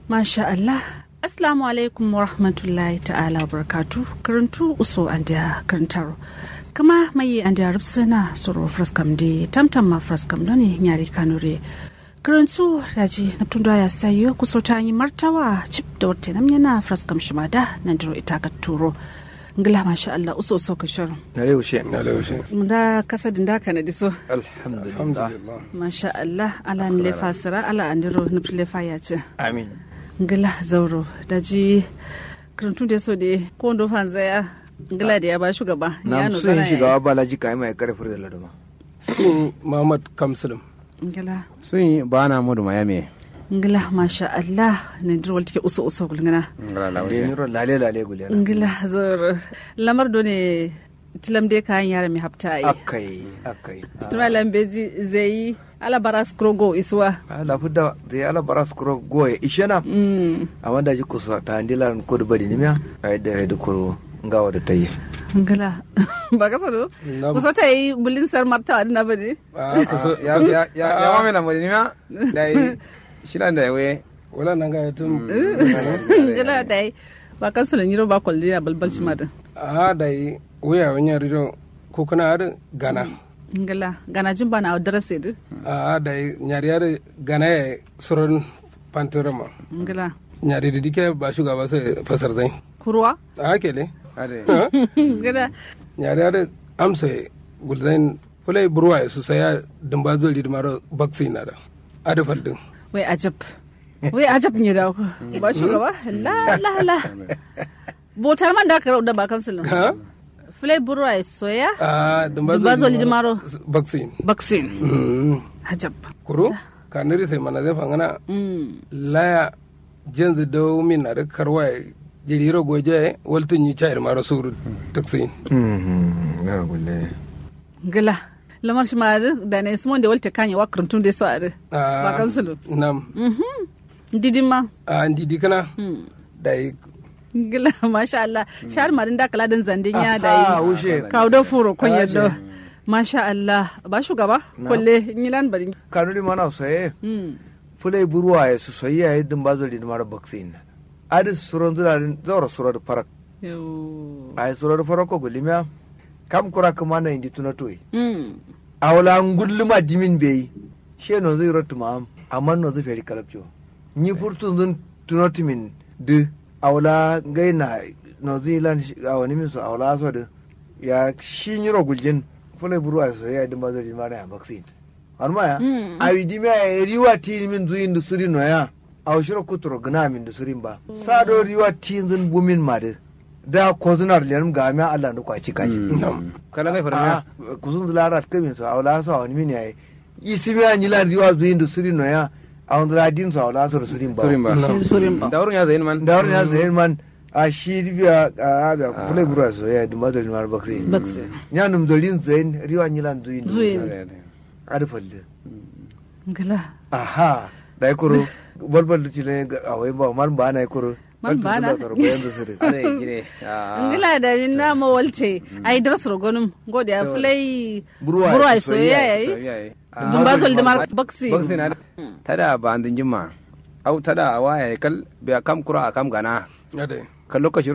Masha Allah. Assalamu alaikum wa rahmatullahi ta'ala wa barakatu. Karantu uso an da karantaro. Kama mai an da rubsuna soro fraskam de tamtam ma fraskam doni nyari kanure. Karantu raji na tunda ya sayo kusota yi martawa chip da wata namyana fraskam shimada nan diro ita ka turo. Ngila masha Allah uso so ka shoro. Nale ushe. Munda kasadin da kana diso. Alhamdulillah. Masha Allah ala ne fasira ala andiro nufle ya ce. Amin. Ngila zauro da ji karantun da so da ko ndo fanzaya ngila da ya ba shugaba na so yin shugaba balaji kai mai karfin da laduma sun Muhammad Kamsulum ngila sun bana mudu mayame ngila masha Allah ne dirwal take uso gulngana ngila lale gulena ngila zauro lamar do ne tilam de kan yara mi hafta yi akai tuma lambeji zai ala baras krogo iswa ala fudda zai ala baras krogo ya ishena amanda ji kusa ta andila ko da bari nimya ai da kuro ngawa da tayi ngala ba ka sado kuso tayi bulin sar marta na bari kuso ya mame na mari nimya dai shilan da we wala nan ga tun ngala dai ba ka sado nyiro ba kolli ya balbal shi mata dai waya wanya rido ko kana har gana gana jin bana a darase du da nyariyar gana ya suron pantorama nyari da dike ba shugaba sai fasar zai kurwa kele gana nyariyar amsa gulzain kulai burwa su saya dumba zoli da maro baksi na da adafal din wai ajab ne da ba shugaba la botar man da ka rauda ba kansulun Fulai burwa soya? Dumbazo lijimaro? Vaccine. Hajab. Kuro? Kaniri sai mana zai fangana laya jenzu da min na da karwa jiriro goje waltun yi chayar mara suru tuksin. Na gulle. Gila. Lamar shi ma da ne simon da walta kanya wa karantun da su a da. Ba kansulu. Nam. Didin ma? Didi kana. Da Gila masha Allah shar marin da kala dan zandin ya da yi kawo da furo kun yadda masha Allah ba shugaba kulle ngilan bari kanuri mana soye fulai burwa ya su soyi ya yidin bazol din mara vaccine adi suron zularin zawra surar farak ay surar farak ko gulimiya kam kura kuma na indi tunatoy awla ngulluma dimin beyi she no zai rotuma amma no zai feri kalapcho ni furtun zun tunotimin de awla gaina New Zealand awani min so awla so de ya shinyiro guljin fulai burwa so ya yidin bazol din mara vaccine arma ya awi dimi a riwa ti min zuyin da suri no ya aw shiro kutro gna min da surin ba sado riwa ti zin bumin made da ko zunar lerum ga mi Allah da kwaci kaci kala ngai farma kuzun zularat kamin so awla so awani min yayi isimi an yila riwa zuyin da suri no ya awon da din so awla so surin ba dawrun ya zain man a shi biya a ga fulai burwa so ya da madalin mar bakri nyanum dolin zain riwa nyilan zuyin ada falle ngala aha dai kuro bolbol chile awai ba man ba na kuro man ba na ngala da minna mo walte ai drasro gonum gode a fulai burwa so yayi dumbazol da mar baksi na tada ba andin jima au tada awaya kal be kam kura kam gana ade kan lokaci